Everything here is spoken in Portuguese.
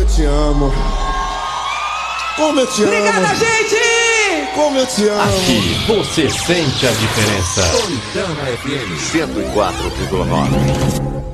te amo. Como eu te amo. Obrigada, gente! Como eu te amo. Aqui você sente a diferença. Solidão FM 104,9.